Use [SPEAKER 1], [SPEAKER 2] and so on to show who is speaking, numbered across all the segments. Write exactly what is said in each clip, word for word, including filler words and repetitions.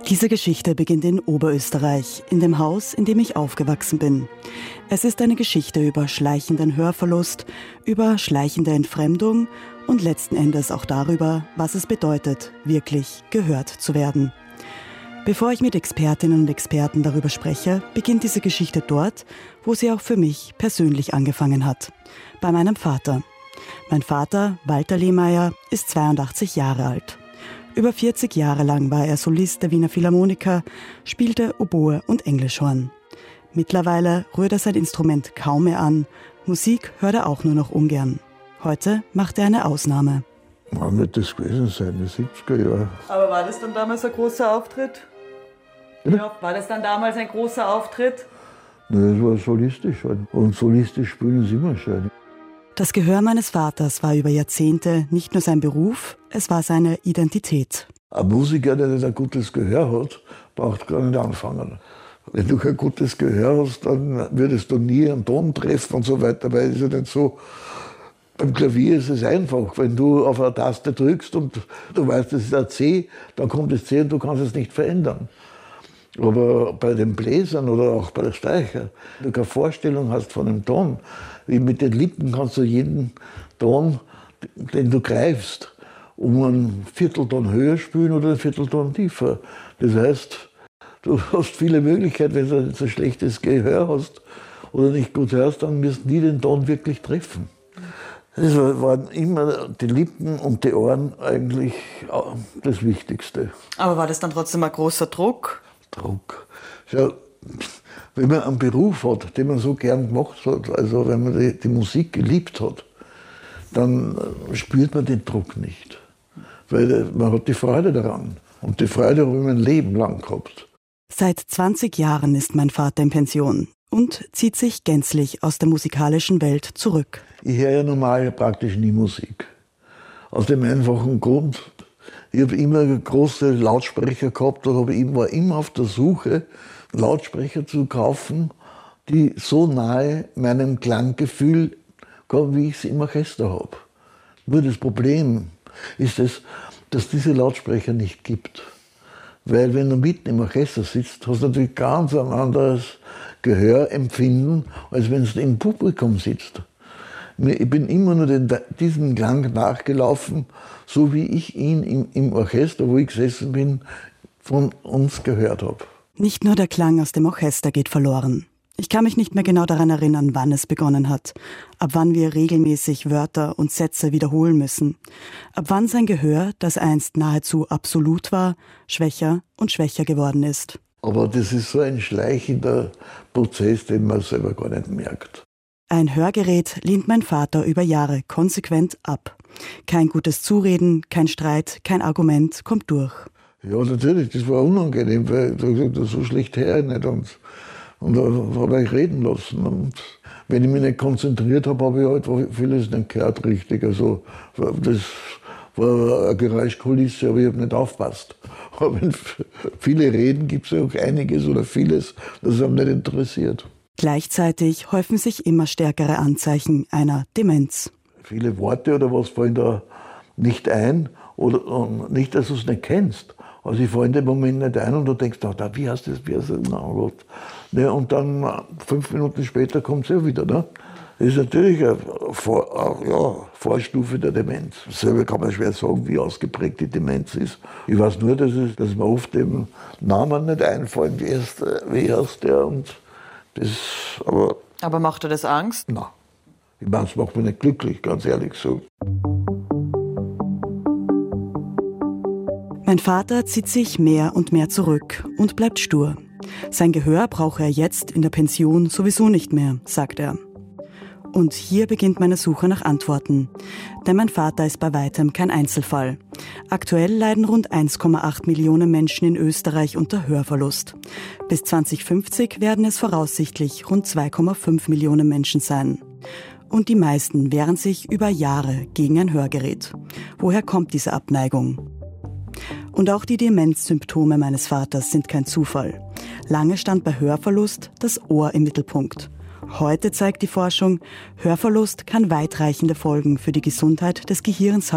[SPEAKER 1] Diese Geschichte beginnt in Oberösterreich, in dem Haus, in dem ich aufgewachsen bin. Es ist eine Geschichte über schleichenden Hörverlust, über schleichende Entfremdung und letzten Endes auch darüber, was es bedeutet, wirklich gehört zu werden. Bevor ich mit Expertinnen und Experten darüber spreche, beginnt diese Geschichte dort, wo sie auch für mich persönlich angefangen hat. Bei meinem Vater. Mein Vater, Walter Lehmeier, ist zweiundachtzig Jahre alt. Über vierzig Jahre lang war er Solist der Wiener Philharmoniker, spielte Oboe und Englischhorn. Mittlerweile rührt er sein Instrument kaum mehr an. Musik hört er auch nur noch ungern. Heute macht er eine Ausnahme.
[SPEAKER 2] Wann wird das gewesen sein? Die siebziger Jahre.
[SPEAKER 3] Aber war das dann damals ein großer Auftritt? Ja, war das dann damals ein großer Auftritt?
[SPEAKER 2] Nein, das war solistisch. Und solistisch spielen ist immer schön.
[SPEAKER 1] Das Gehör meines Vaters war über Jahrzehnte nicht nur sein Beruf, es war seine Identität.
[SPEAKER 2] Ein Musiker, der nicht ein gutes Gehör hat, braucht gar nicht anfangen. Wenn du kein gutes Gehör hast, dann würdest du nie einen Ton treffen und so weiter, weil es ist ja nicht so. Beim Klavier ist es einfach, wenn du auf eine Taste drückst und du weißt, das ist ein C, dann kommt das C und du kannst es nicht verändern. Aber bei den Bläsern oder auch bei der Streicher, wenn du keine Vorstellung hast von einem Ton, wie mit den Lippen kannst du jeden Ton, den du greifst, um einen Viertelton höher spielen oder einen Viertelton tiefer. Das heißt, du hast viele Möglichkeiten, wenn du nicht so schlechtes Gehör hast oder nicht gut hörst, dann wirst du nie den Ton wirklich treffen. Es waren immer die Lippen und die Ohren eigentlich das Wichtigste.
[SPEAKER 3] Aber war das dann trotzdem ein großer Druck?
[SPEAKER 2] Druck. Schau, wenn man einen Beruf hat, den man so gern gemacht hat, also wenn man die, die Musik geliebt hat, dann spürt man den Druck nicht. Weil man hat die Freude daran. Und die Freude habe ich mein Leben lang gehabt.
[SPEAKER 1] Seit zwanzig Jahren ist mein Vater in Pension und zieht sich gänzlich aus der musikalischen Welt zurück.
[SPEAKER 2] Ich höre ja normal praktisch nie Musik. Aus dem einfachen Grund, ich habe immer große Lautsprecher gehabt und war immer auf der Suche, Lautsprecher zu kaufen, die so nahe meinem Klanggefühl kommen, wie ich sie im Orchester habe. Nur das Problem ist es, dass diese Lautsprecher nicht gibt. Weil wenn du mitten im Orchester sitzt, hast du natürlich ganz ein anderes Gehörempfinden, als wenn du im Publikum sitzt. Ich bin immer nur den, diesem Klang nachgelaufen, so wie ich ihn im, im Orchester, wo ich gesessen bin, von uns gehört habe.
[SPEAKER 1] Nicht nur der Klang aus dem Orchester geht verloren. Ich kann mich nicht mehr genau daran erinnern, wann es begonnen hat. Ab wann wir regelmäßig Wörter und Sätze wiederholen müssen. Ab wann sein Gehör, das einst nahezu absolut war, schwächer und schwächer geworden ist.
[SPEAKER 2] Aber das ist so ein schleichender Prozess, den man selber gar nicht merkt.
[SPEAKER 1] Ein Hörgerät lehnt mein Vater über Jahre konsequent ab. Kein gutes Zureden, kein Streit, kein Argument kommt durch.
[SPEAKER 2] Ja, natürlich, das war unangenehm, weil ich gesagt habe, so schlecht höre ich nicht. Und, und da habe ich reden lassen. Und wenn ich mich nicht konzentriert habe, habe ich halt vieles nicht gehört richtig. Also, das war eine Geräuschkulisse, aber ich habe nicht aufgepasst. Aber wenn viele reden, gibt es ja auch einiges oder vieles, das haben nicht interessiert.
[SPEAKER 1] Gleichzeitig häufen sich immer stärkere Anzeichen einer Demenz.
[SPEAKER 2] Viele Worte oder was fallen da nicht ein, oder nicht, dass du es nicht kennst. Also ich fahre in dem Moment nicht ein und du denkst, oh, wie heißt das, wie heißt das? Oh Gott. Ne, und dann fünf Minuten später kommt es ja wieder. Ne? Das ist natürlich eine Vor, ja, Vorstufe der Demenz. Selber kann man schwer sagen, wie ausgeprägt die Demenz ist. Ich weiß nur, dass, es, dass mir oft eben Namen nicht einfallen, wie heißt, wie heißt der und das, aber,
[SPEAKER 3] aber macht dir das Angst?
[SPEAKER 2] Nein. Ich meine, es macht mich nicht glücklich, ganz ehrlich so.
[SPEAKER 1] Mein Vater zieht sich mehr und mehr zurück und bleibt stur. Sein Gehör brauche er jetzt in der Pension sowieso nicht mehr, sagt er. Und hier beginnt meine Suche nach Antworten. Denn mein Vater ist bei weitem kein Einzelfall. Aktuell leiden rund eins Komma acht Millionen Menschen in Österreich unter Hörverlust. Bis zwanzig fünfzig werden es voraussichtlich rund zwei Komma fünf Millionen Menschen sein. Und die meisten wehren sich über Jahre gegen ein Hörgerät. Woher kommt diese Abneigung? Und auch die Demenzsymptome meines Vaters sind kein Zufall. Lange stand bei Hörverlust das Ohr im Mittelpunkt. Heute zeigt die Forschung, Hörverlust kann weitreichende Folgen für die Gesundheit des Gehirns haben.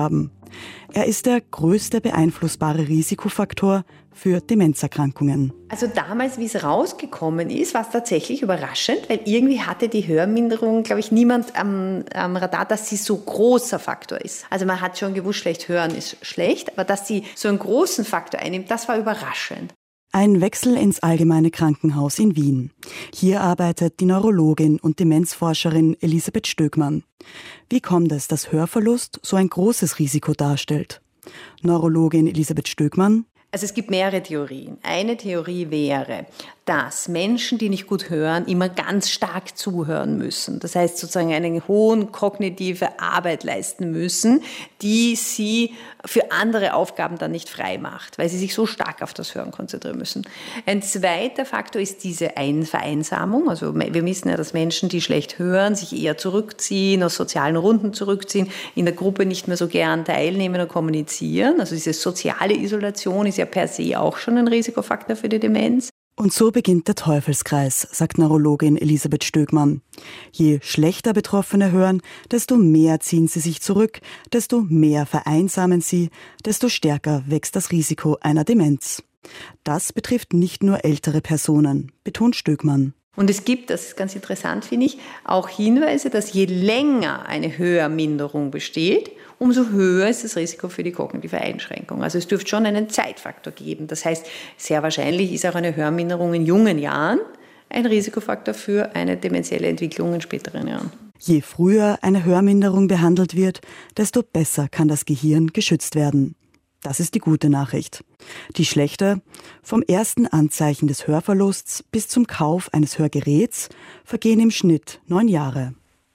[SPEAKER 1] Er ist der größte beeinflussbare Risikofaktor für Demenzerkrankungen.
[SPEAKER 4] Also damals, wie es rausgekommen ist, war es tatsächlich überraschend, weil irgendwie hatte die Hörminderung, glaube ich, niemand am, am Radar, dass sie so großer Faktor ist. Also man hat schon gewusst, schlecht hören ist schlecht, aber dass sie so einen großen Faktor einnimmt, das war überraschend.
[SPEAKER 1] Ein Wechsel ins Allgemeine Krankenhaus in Wien. Hier arbeitet die Neurologin und Demenzforscherin Elisabeth Stöckmann. Wie kommt es, dass Hörverlust so ein großes Risiko darstellt? Neurologin Elisabeth Stöckmann.
[SPEAKER 4] Also es gibt mehrere Theorien. Eine Theorie wäre, dass Menschen, die nicht gut hören, immer ganz stark zuhören müssen. Das heißt sozusagen eine hohe kognitive Arbeit leisten müssen, die sie für andere Aufgaben dann nicht frei macht, weil sie sich so stark auf das Hören konzentrieren müssen. Ein zweiter Faktor ist diese Vereinsamung. Also wir wissen ja, dass Menschen, die schlecht hören, sich eher zurückziehen, aus sozialen Runden zurückziehen, in der Gruppe nicht mehr so gern teilnehmen und kommunizieren. Also diese soziale Isolation ist ja per se auch schon ein Risikofaktor für die Demenz.
[SPEAKER 1] Und so beginnt der Teufelskreis, sagt Neurologin Elisabeth Stöckmann. Je schlechter Betroffene hören, desto mehr ziehen sie sich zurück, desto mehr vereinsamen sie, desto stärker wächst das Risiko einer Demenz. Das betrifft nicht nur ältere Personen, betont Stöckmann.
[SPEAKER 4] Und es gibt, das ist ganz interessant, finde ich, auch Hinweise, dass je länger eine Hörminderung besteht, umso höher ist das Risiko für die kognitive Einschränkung. Also es dürfte schon einen Zeitfaktor geben. Das heißt, sehr wahrscheinlich ist auch eine Hörminderung in jungen Jahren ein Risikofaktor für eine dementielle Entwicklung in späteren Jahren.
[SPEAKER 1] Je früher eine Hörminderung behandelt wird, desto besser kann das Gehirn geschützt werden. Das ist die gute Nachricht. Die schlechte: vom ersten Anzeichen des Hörverlusts bis zum Kauf eines Hörgeräts vergehen im Schnitt neun Jahre.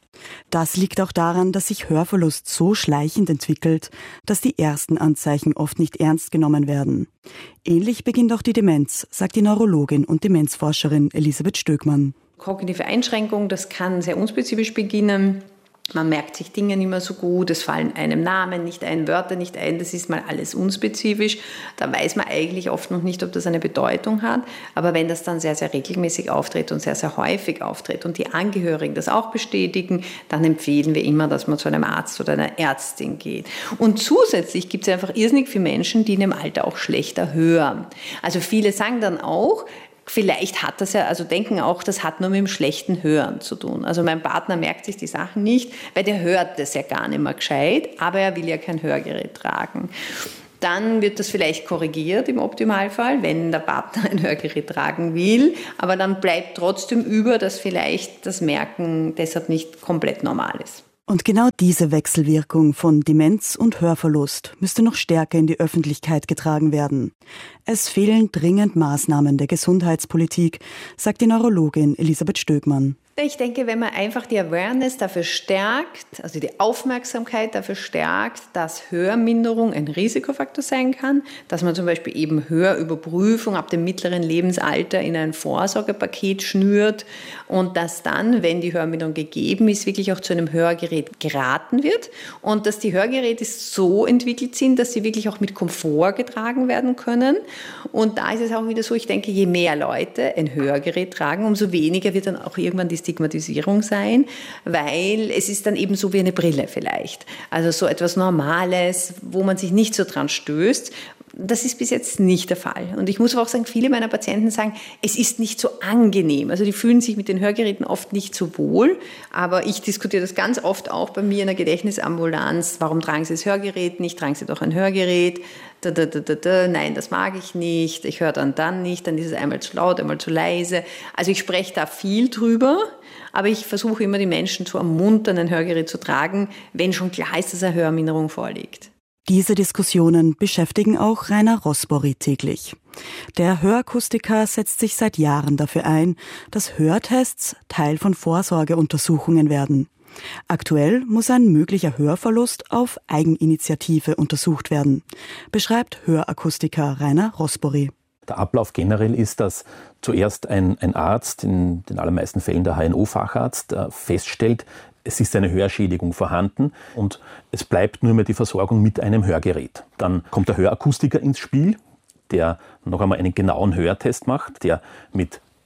[SPEAKER 1] Das liegt auch daran, dass sich Hörverlust so schleichend entwickelt, dass die ersten Anzeichen oft nicht ernst genommen werden. Ähnlich beginnt auch die Demenz, sagt die Neurologin und Demenzforscherin Elisabeth Stöckmann.
[SPEAKER 4] Kognitive Einschränkung, das kann sehr unspezifisch beginnen. Man merkt sich Dinge nicht mehr so gut, es fallen einem Namen nicht ein, Wörter nicht ein, das ist mal alles unspezifisch. Da weiß man eigentlich oft noch nicht, ob das eine Bedeutung hat. Aber wenn das dann sehr, sehr regelmäßig auftritt und sehr, sehr häufig auftritt und die Angehörigen das auch bestätigen, dann empfehlen wir immer, dass man zu einem Arzt oder einer Ärztin geht. Und zusätzlich gibt es einfach irrsinnig viele Menschen, die in dem Alter auch schlechter hören. Also viele sagen dann auch, vielleicht hat das ja, also denken auch, das hat nur mit dem schlechten Hören zu tun. Also mein Partner merkt sich die Sachen nicht, weil der hört das ja gar nicht mehr gescheit, aber er will ja kein Hörgerät tragen. Dann wird das vielleicht korrigiert im Optimalfall, wenn der Partner ein Hörgerät tragen will, aber dann bleibt trotzdem über, dass vielleicht das Merken deshalb nicht komplett normal ist.
[SPEAKER 1] Und genau diese Wechselwirkung von Demenz und Hörverlust müsste noch stärker in die Öffentlichkeit getragen werden. Es fehlen dringend Maßnahmen der Gesundheitspolitik, sagt die Neurologin Elisabeth Stöckmann.
[SPEAKER 4] Ich denke, wenn man einfach die Awareness dafür stärkt, also die Aufmerksamkeit dafür stärkt, dass Hörminderung ein Risikofaktor sein kann, dass man zum Beispiel eben Hörüberprüfung ab dem mittleren Lebensalter in ein Vorsorgepaket schnürt und dass dann, wenn die Hörminderung gegeben ist, wirklich auch zu einem Hörgerät geraten wird und dass die Hörgeräte so entwickelt sind, dass sie wirklich auch mit Komfort getragen werden können. Und da ist es auch wieder so, ich denke, je mehr Leute ein Hörgerät tragen, umso weniger wird dann auch irgendwann die Stigmatisierung sein, weil es ist dann eben so wie eine Brille vielleicht. Also so etwas Normales, wo man sich nicht so dran stößt. Das ist bis jetzt nicht der Fall. Und ich muss auch sagen, viele meiner Patienten sagen, es ist nicht so angenehm. Also die fühlen sich mit den Hörgeräten oft nicht so wohl. Aber ich diskutiere das ganz oft auch bei mir in der Gedächtnisambulanz. Warum tragen Sie das Hörgerät nicht? Tragen Sie doch ein Hörgerät. Da, da, da, da, da. Nein, das mag ich nicht. Ich höre dann dann nicht. Dann ist es einmal zu laut, einmal zu leise. Also ich spreche da viel drüber. Aber ich versuche immer, die Menschen zu ermuntern, ein Hörgerät zu tragen, wenn schon klar ist, dass eine Hörminderung vorliegt.
[SPEAKER 1] Diese Diskussionen beschäftigen auch Rainer Rosbory täglich. Der Hörakustiker setzt sich seit Jahren dafür ein, dass Hörtests Teil von Vorsorgeuntersuchungen werden. Aktuell muss ein möglicher Hörverlust auf Eigeninitiative untersucht werden, beschreibt Hörakustiker Rainer Rosbory.
[SPEAKER 5] Der Ablauf generell ist, dass zuerst ein, ein Arzt, in den allermeisten Fällen der H N O-Facharzt, feststellt, es ist eine Hörschädigung vorhanden und es bleibt nur mehr die Versorgung mit einem Hörgerät. Dann kommt der Hörakustiker ins Spiel, der noch einmal einen genauen Hörtest macht, der mit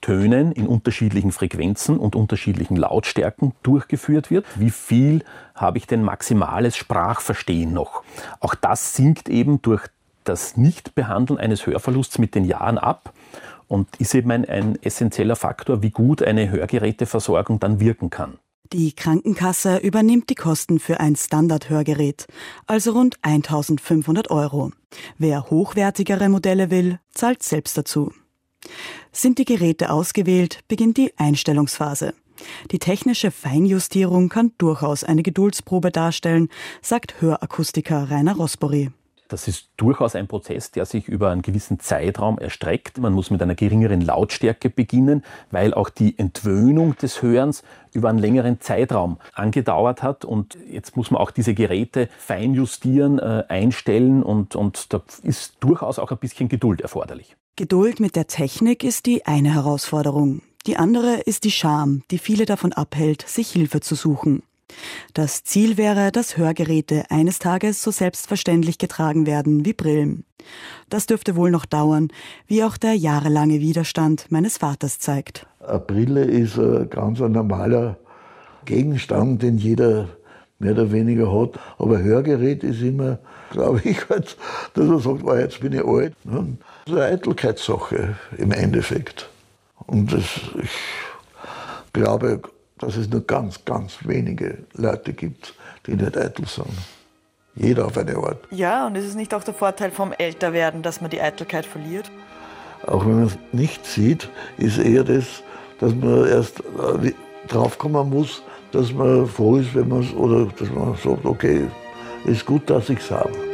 [SPEAKER 5] Tönen in unterschiedlichen Frequenzen und unterschiedlichen Lautstärken durchgeführt wird. Wie viel habe ich denn maximales Sprachverstehen noch? Auch das sinkt eben durch das Nichtbehandeln eines Hörverlusts mit den Jahren ab und ist eben ein, ein essentieller Faktor, wie gut eine Hörgeräteversorgung dann wirken kann.
[SPEAKER 1] Die Krankenkasse übernimmt die Kosten für ein Standardhörgerät, also rund eintausendfünfhundert Euro. Wer hochwertigere Modelle will, zahlt selbst dazu. Sind die Geräte ausgewählt, beginnt die Einstellungsphase. Die technische Feinjustierung kann durchaus eine Geduldsprobe darstellen, sagt Hörakustiker Rainer Rosbory.
[SPEAKER 5] Das ist durchaus ein Prozess, der sich über einen gewissen Zeitraum erstreckt. Man muss mit einer geringeren Lautstärke beginnen, weil auch die Entwöhnung des Hörens über einen längeren Zeitraum angedauert hat. Und jetzt muss man auch diese Geräte fein justieren, äh, einstellen und, und da ist durchaus auch ein bisschen Geduld erforderlich.
[SPEAKER 1] Geduld mit der Technik ist die eine Herausforderung. Die andere ist die Scham, die viele davon abhält, sich Hilfe zu suchen. Das Ziel wäre, dass Hörgeräte eines Tages so selbstverständlich getragen werden wie Brillen. Das dürfte wohl noch dauern, wie auch der jahrelange Widerstand meines Vaters zeigt.
[SPEAKER 2] Eine Brille ist ein ganz normaler Gegenstand, den jeder mehr oder weniger hat. Aber ein Hörgerät ist immer, glaube ich, halt, dass man sagt, oh, jetzt bin ich alt. Das ist eine Eitelkeitssache im Endeffekt. Und das, ich glaube, dass es nur ganz, ganz wenige Leute gibt, die nicht eitel sind. Jeder auf eine Art.
[SPEAKER 3] Ja, und ist es nicht auch der Vorteil vom Älterwerden, dass man die Eitelkeit verliert?
[SPEAKER 2] Auch wenn man es nicht sieht, ist eher das, dass man erst draufkommen muss, dass man froh ist, wenn man es, oder dass man sagt, okay, ist gut, dass ich es habe.